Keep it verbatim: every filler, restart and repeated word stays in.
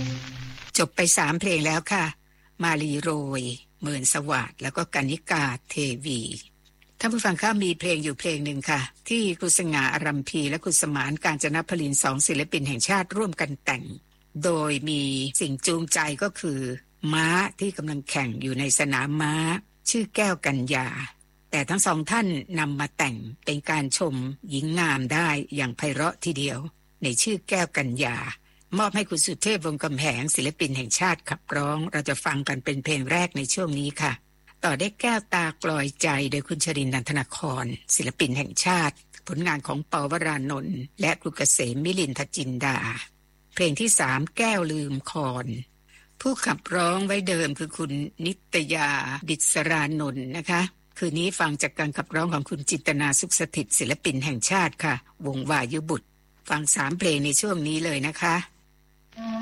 จบไปสามเพลงแล้วค่ะมาลีโรยเมินสวัสดิ์แล้วก็กนิกาเทวีท่านผู้ฟังคะมีเพลงอยู่เพลงหนึ่งค่ะที่คุณสง่าอารัมพีและคุณสมานกาญจนพลินสองศิลปินแห่งชาติร่วมกันแต่งโดยมีสิ่งจูงใจก็คือม้าที่กำลังแข่งอยู่ในสนามม้าชื่อแก้วกัญญาแต่ทั้งสองท่านนำมาแต่งเป็นการชมหญิงงามได้อย่างไพเราะทีเดียวในชื่อแก้วกัญญามอบให้คุณสุเทพวงศ์กำแหงศิลปินแห่งชาติขับร้องเราจะฟังกันเป็นเพลงแรกในช่วงนี้ค่ะต่อได้แก้วตากลอยใจโดยคุณชรินทร์ นันทนครศิลปินแห่งชาติผลงานของป.วรานนท์และครูเกษมมิลินทจินดาเพลงที่สามแก้วลืมคอนผู้ขับร้องไว้เดิมคือคุณนิตยาดิศรานนท์นะคะคืนนี้ฟังจากการขับร้องของคุณจินตนาสุขสถิตศิลปินแห่งชาติค่ะวงวายุบุตรฟังสามเพลงในช่วงนี้เลยนะคะ